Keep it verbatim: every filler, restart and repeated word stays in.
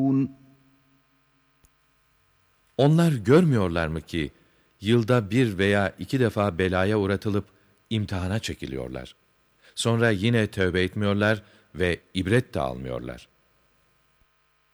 Onlar görmüyorlar mı ki, yılda bir veya iki defa belaya uğratılıp imtihana çekiliyorlar. Sonra yine tövbe etmiyorlar ve ibret de almıyorlar.